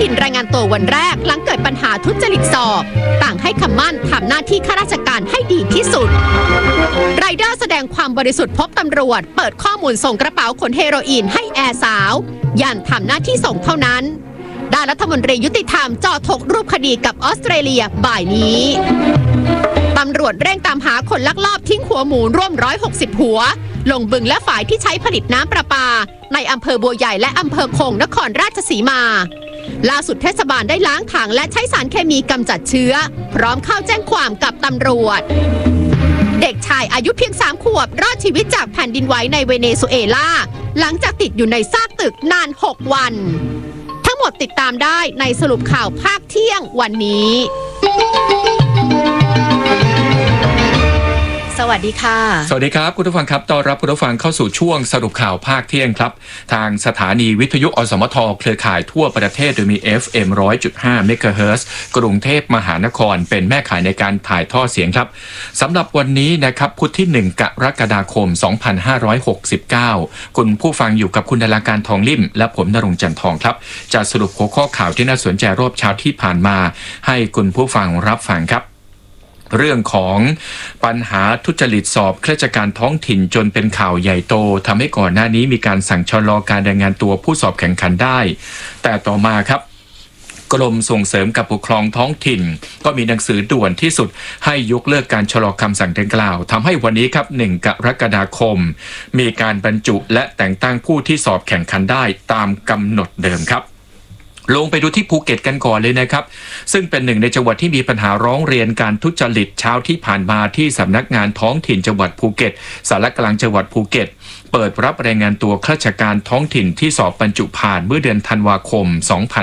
ถิ่นรายงานตัววันแรกหลังเกิดปัญหาทุจริตสอบต่างให้คำมั่นทำหน้าที่ข้าราชการให้ดีที่สุดไรเดอร์แสดงความบริสุทธิ์พบตำรวจเปิดข้อมูลส่งกระเป๋าขนเฮโรอีนให้แอร์สาวยันทำหน้าที่ส่งเท่านั้นด้านรัฐมนตรียุติธรรมจ่อถกรูปคดีกับออสเตรเลียบ่ายนี้ตำรวจเร่งตามหาคนลักลอบทิ้งหัวหมูร่วม160หัวลงบึงและฝายที่ใช้ผลิตน้ำประปาในอำเภอบัวใหญ่และอำเภอคงนครราชสีมาล่าสุดเทศบาลได้ล้างถังและใช้สารเคมีกำจัดเชื้อพร้อมเข้าแจ้งความกับตำรวจเด็กชายอายุเพียง3 ขวบรอดชีวิตจากแผ่นดินไหวในเวเนซุเอลาหลังจากติดอยู่ในซากตึกนาน6 วันทั้งหมดติดตามได้ในสรุปข่าวภาคเที่ยงวันนี้สวัสดีค่ะสวัสดีครับคุณผู้ฟังครับต้อนรับคุณผู้ฟังเข้าสู่ช่วงสรุปข่าวภาคเที่ยงครับทางสถานีวิทยุอสมทเครือข่ายทั่วประเทศโดยมี FM 100.5 เมกะเฮิรตซ์กรุงเทพมหานครเป็นแม่ข่ายในการถ่ายทอดเสียงครับสำหรับวันนี้นะครับพุธที่1กรกฎาคม2569คุณผู้ฟังอยู่กับคุณดาราการทองลิ่มและผมณรงค์จันทองครับจะสรุปหัวข้อข่าวที่น่าสนใจรอบเช้าที่ผ่านมาให้คุณผู้ฟังรับฟังครับเรื่องของปัญหาทุจริตสอบข้าราชการท้องถิ่นจนเป็นข่าวใหญ่โตทำให้ก่อนหน้านี้มีการสั่งชะลอการรายงานตัวผู้สอบแข่งขันได้แต่ต่อมาครับกรมส่งเสริมการปกครองท้องถิ่นก็มีหนังสือด่วนที่สุดให้ยกเลิกการชะลอคำสั่งดังกล่าวทำให้วันนี้ครับ1 กรกฎาคมมีการบรรจุและแต่งตั้งผู้ที่สอบแข่งขันได้ตามกำหนดเดิมครับลงไปดูที่ภูเก็ตกันก่อนเลยนะครับซึ่งเป็นหนึ่งในจังหวัดที่มีปัญหาร้องเรียนการทุจริตเช้าที่ผ่านมาที่สำนักงานท้องถิ่นจังหวัดภูเก็ตสารกลางจังหวัดภูเก็ตเปิดรับรายงานตัวข้าราชการท้องถิ่นที่สอบบรรจุผ่านเมื่อเดือนธันวาคม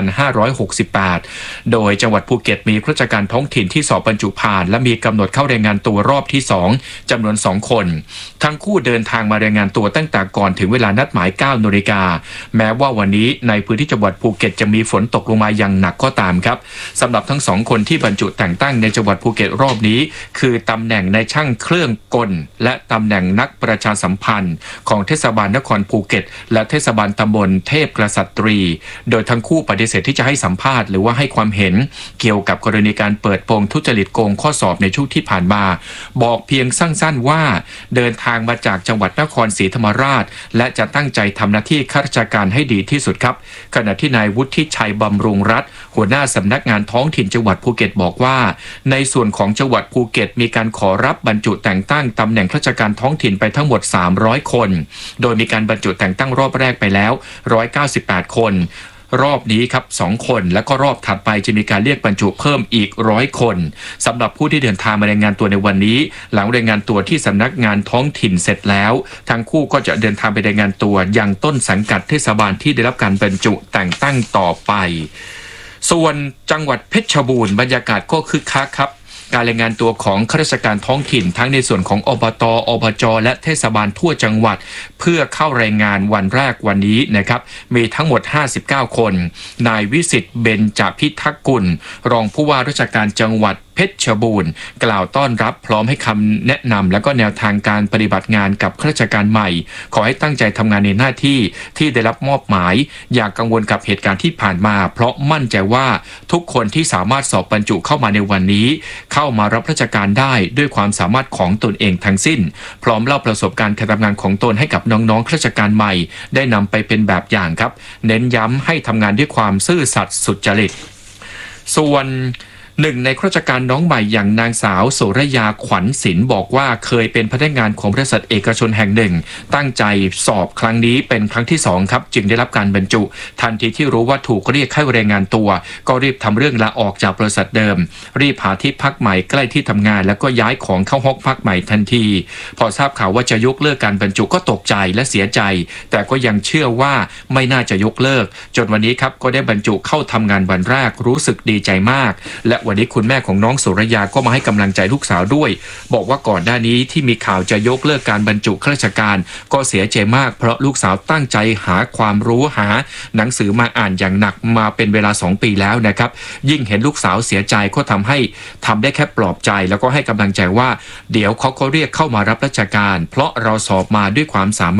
2568โดยจังหวัดภูเก็ตมีข้าราชการท้องถิ่นที่สอบบรรจุผ่านและมีกำหนดเข้ารายงานตัวรอบที่2จำนวน2คนทั้งคู่เดินทางมารายงานตัวตั้งแต่ก่อนถึงเวลานัดหมาย 9 น.แม้ว่าวันนี้ในพื้นที่จังหวัดภูเก็ตจะมีฝนตกลงมาอย่างหนักก็ตามครับสำหรับทั้ง2คนที่บรรจุแต่งตั้งในจังหวัดภูเก็ตรอบนี้คือตำแหน่งในช่างเครื่องกลและตำแหน่งนักประชาสัมพันธ์ของเทศบาลนครภูเก็ตและเทศบาลตำบลเทพกษัตรีโดยทั้งคู่ปฏิเสธที่จะให้สัมภาษณ์หรือว่าให้ความเห็นเกี่ยวกับกรณีการเปิดโปงทุจริตโกงข้อสอบในช่วงที่ผ่านมาบอกเพียงสั้นๆว่าเดินทางมาจากจังหวัดนครศรีธรรมราชและจะตั้งใจทำหน้าที่ข้าราชการให้ดีที่สุดครับขณะที่นายวุฒิชัยบำรุงรัฐหัวหน้าสำนักงานท้องถิ่นจังหวัดภูเก็ตบอกว่าในส่วนของจังหวัดภูเก็ตมีการขอรับบรรจุแต่งตั้งตำแหน่งข้าราชการท้องถิ่นไปทั้งหมด300คนโดยมีการบรรจุแต่งตั้งรอบแรกไปแล้ว198คนรอบนี้ครับ2คนแล้วก็รอบถัดไปจะมีการเรียกบรรจุเพิ่มอีก100คนสำหรับผู้ที่เดินทางมารายงานตัวในวันนี้หลังรายงานตัวที่สำนักงานท้องถิ่นเสร็จแล้วทั้งคู่ก็จะเดินทางไปรายงานตัวยังต้นสังกัดเทศบาลที่ได้รับการบรรจุแต่งตั้งต่อไปส่วนจังหวัดเพชรบูรณ์บรรยากาศก็คึกคักครับการรายงานตัวของข้าราชการท้องถิ่นทั้งในส่วนของอบต.อบจ.และเทศบาลทั่วจังหวัดเพื่อเข้ารายงานวันแรกวันนี้นะครับมีทั้งหมด59คนนายวิสิทธิ์เบญจพิทักษ์กุลรองผู้ว่าราชการจังหวัดเพชรบูรณ์กล่าวต้อนรับพร้อมให้คำแนะนำและก็แนวทางการปฏิบัติงานกับข้าราชการใหม่ขอให้ตั้งใจทำงานในหน้าที่ที่ได้รับมอบหมายอย่ากังวลกับเหตุการณ์ที่ผ่านมาเพราะมั่นใจว่าทุกคนที่สามารถสอบบรรจุเข้ามาในวันนี้เข้ามารับราชการได้ด้วยความสามารถของตนเองทั้งสิ้นพร้อมเล่าประสบการณ์การทำงานของตนให้กับน้องๆข้าราชการใหม่ได้นำไปเป็นแบบอย่างครับเน้นย้ำให้ทำงานด้วยความซื่อสัตย์สุจริตส่วนหนึ่งในข้าราชการน้องใหม่อย่างนางสาวโสรยาขวัญศิลป์บอกว่าเคยเป็นพนักงานของบริษัทเอกชนแห่งหนึ่งตั้งใจสอบครั้งนี้เป็นครั้งที่2ครับจึงได้รับการบรรจุทันทีที่รู้ว่าถูกเรียกให้รายงานตัวก็รีบทำเรื่องลาออกจากบริษัทเดิมรีบหาที่พักใหม่ใกล้ที่ทำงานแล้วก็ย้ายของเข้าห้องพักใหม่ทันทีพอทราบข่าวว่าจะยกเลิกการบรรจุก็ตกใจและเสียใจแต่ก็ยังเชื่อว่าไม่น่าจะยกเลิกจนวันนี้ครับก็ได้บรรจุเข้าทำงานวันแรกรู้สึกดีใจมากและวันนี้คุณแม่ของน้องโสรยาก็มาให้กำลังใจลูกสาวด้วยบอกว่าก่อนหน้านี้ที่มีข่าวจะยกเลิกการบรรจุข้าราชการก็เสียใจมากเพราะลูกสาวตั้งใจหาความรู้หาหนังสือมาอ่านอย่างหนักมาเป็นเวลา2 ปีแล้วนะครับยิ่งเห็นลูกสาวเสียใจก็ทำให้ทำได้แค่ปลอบใจแล้วก็ให้กำลังใจว่าเดี๋ยวเขาก็เรียกเข้ามารับราชการเพราะเราสอบมาด้วยความสามารถ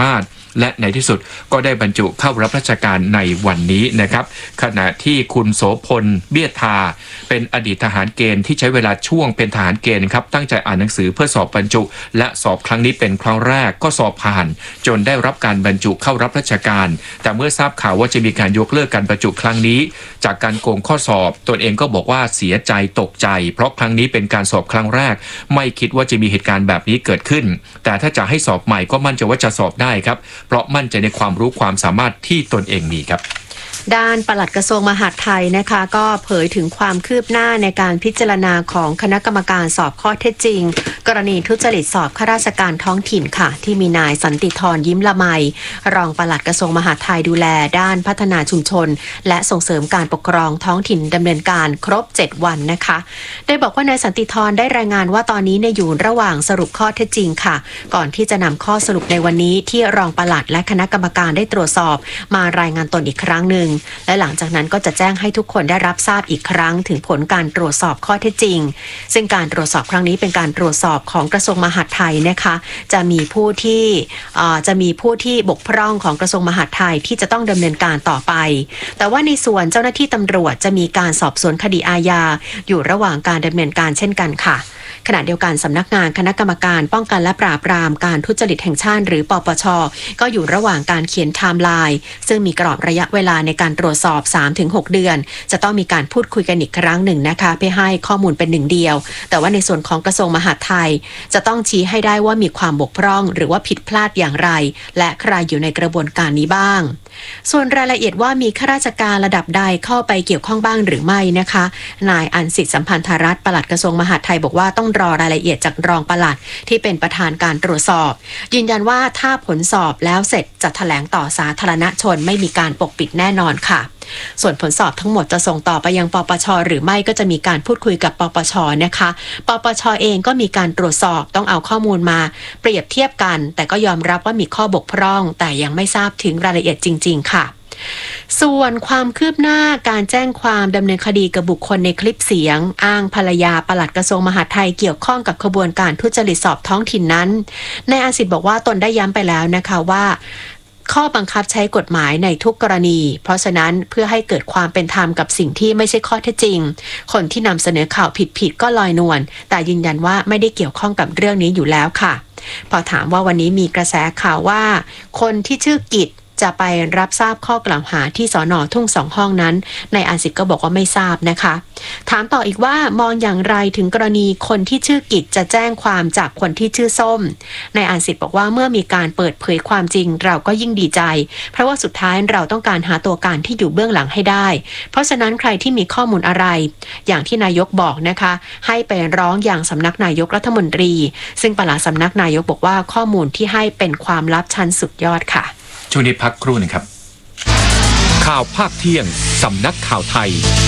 และในที่สุดก็ได้บรรจุเข้ารับราชการในวันนี้นะครับขณะที่คุณโสพลเบี้ยทาเป็นอดีตทหารเกณฑ์ที่ใช้เวลาช่วงเป็นทหารเกณฑ์ครับตั้งใจอ่านหนังสือเพื่อสอบบรรจุและสอบครั้งนี้เป็นครั้งแรกก็สอบผ่านจนได้รับการบรรจุเข้ารับราชการแต่เมื่อทราบข่าวว่าจะมีการยกเลิกการบรรจุครั้งนี้จากการโกงข้อสอบตนเองก็บอกว่าเสียใจตกใจเพราะครั้งนี้เป็นการสอบครั้งแรกไม่คิดว่าจะมีเหตุการณ์แบบนี้เกิดขึ้นแต่ถ้าจะให้สอบใหม่ก็มั่นใจว่าจะสอบได้ครับเพราะมั่นใจในความรู้ความสามารถที่ตนเองมีครับด้านปลัดกระทรวงมหาดไทยนะคะก็เผยถึงความคืบหน้าในการพิจารณาของคณะกรรมการสอบข้อเท็จจริงกรณีทุจริตสอบข้าราชการท้องถิ่นค่ะที่มีนายสันติธรยิ้มละไมรองปลัดกระทรวงมหาดไทยดูแลด้านพัฒนาชุมชนและส่งเสริมการปกครองท้องถิ่นดำเนินการครบ7วันนะคะได้บอกว่านายสันติธรได้รายงานว่าตอนนี้อยู่ระหว่างสรุปข้อเท็จจริงค่ะก่อนที่จะนำข้อสรุปในวันนี้ที่รองปลัดและคณะกรรมการได้ตรวจสอบมารายงานตนอีกครั้งหนึ่งและหลังจากนั้นก็จะแจ้งให้ทุกคนได้รับทราบอีกครั้งถึงผลการตรวจสอบข้อเท็จจริงซึ่งการตรวจสอบครั้งนี้เป็นการตรวจสอบของกระทรวงมหาดไทยนะคะจะมีผู้ที่บกพร่องของกระทรวงมหาดไทยที่จะต้องดำเนินการต่อไปแต่ว่าในส่วนเจ้าหน้าที่ตำรวจจะมีการสอบสวนคดีอาญาอยู่ระหว่างการดำเนินการเช่นกันค่ะขณะเดียวกันสำนักงานคณะกรรมการป้องกันและปราบปรามการทุจริตแห่งชาติหรือปปช.ก็อยู่ระหว่างการเขียนไทม์ไลน์ซึ่งมีกรอบระยะเวลาในการตรวจสอบ 3-6 เดือนจะต้องมีการพูดคุยกันอีกครั้งหนึ่งนะคะเพื่อให้ข้อมูลเป็นหนึ่งเดียวแต่ว่าในส่วนของกระทรวงมหาดไทยจะต้องชี้ให้ได้ว่ามีความบกพร่องหรือว่าผิดพลาดอย่างไรและใครอยู่ในกระบวนการนี้บ้างส่วนรายละเอียดว่ามีข้าราชการระดับใดเข้าไปเกี่ยวข้องบ้างหรือไม่นะคะนายอันสิทธิสัมพันธรัตน์ปลัดกระทรวงมหาดไทยบอกว่าต้องรอรายละเอียดจากรองปลัดที่เป็นประธานการตรวจสอบยืนยันว่าถ้าผลสอบแล้วเสร็จจะแถลงต่อสาธารณชนไม่มีการปกปิดแน่นอนค่ะส่วนผลสอบทั้งหมดจะส่งต่อไปยังปปช.หรือไม่ก็จะมีการพูดคุยกับปปช.นะคะปปช.เองก็มีการตรวจสอบต้องเอาข้อมูลมาเปรียบเทียบกันแต่ก็ยอมรับว่ามีข้อบกพร่องแต่ยังไม่ทราบถึงรายละเอียดจริงๆค่ะส่วนความคืบหน้าการแจ้งความดำเนินคดีกับบุคคลในคลิปเสียงอ้างภรรยาปลัดกระทรวงมหาดไทยเกี่ยวข้องกับขบวนการทุจริตสอบท้องถิ่นนั้นนายอาสิทธิ์บอกว่าตนได้ย้ำไปแล้วนะคะว่าข้อบังคับใช้กฎหมายในทุกกรณีเพราะฉะนั้นเพื่อให้เกิดความเป็นธรรมกับสิ่งที่ไม่ใช่ข้อเท็จจริงคนที่นำเสนอข่าวผิดๆก็ลอยนวลแต่ยืนยันว่าไม่ได้เกี่ยวข้องกับเรื่องนี้อยู่แล้วค่ะพอถามว่าวันนี้มีกระแสข่าวว่าคนที่ชื่อกิจจะไปรับทราบข้อกล่าวหาที่สน.ทุ่งสองห้องนั้นนายอันสิทธิ์ก็บอกว่าไม่ทราบนะคะถามต่ออีกว่ามองอย่างไรถึงกรณีคนที่ชื่อกิจจะแจ้งความจากคนที่ชื่อส้มนายอันสิทธิ์บอกว่าเมื่อมีการเปิดเผยความจริงเราก็ยิ่งดีใจเพราะว่าสุดท้ายเราต้องการหาตัวการที่อยู่เบื้องหลังให้ได้เพราะฉะนั้นใครที่มีข้อมูลอะไรอย่างที่นายกบอกนะคะให้ไปร้องอย่างสำนักนายกรัฐมนตรีซึ่งปลัดสำนักนายกบอกว่าข้อมูลที่ให้เป็นความลับชั้นสุดยอดค่ะช่วงนี้พักครู่หนึ่งครับข่าวภาคเที่ยงสำนักข่าวไทย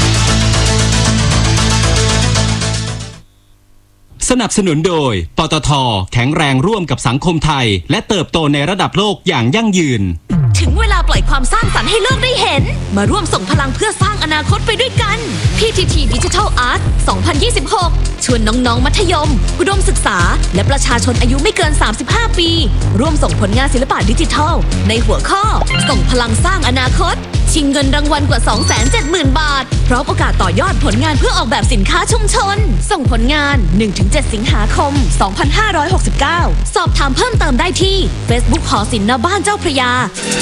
สนับสนุนโดยปตท.แข็งแรงร่วมกับสังคมไทยและเติบโตในระดับโลกอย่างยั่งยืนถึงเวลาปล่อยความสร้างสรรค์ให้โลกได้เห็นมาร่วมส่งพลังเพื่อสร้างอนาคตไปด้วยกัน PTT Digital Art 2026 ชวนน้องๆมัธยมอุดมศึกษาและประชาชนอายุไม่เกิน35ปีร่วมส่งผลงานศิลปะดิจิทัลในหัวข้อส่งพลังสร้างอนาคตชิงเงินรางวัลกว่า 270,000 บาทพร้อมโอกาสต่อยอดผลงานเพื่อออกแบบสินค้าชุมชนส่งผลงาน 1-7 สิงหาคม 2569 สอบถามเพิ่มเติมได้ที่ Facebook หอศิลป์ณบ้านเจ้าพระยา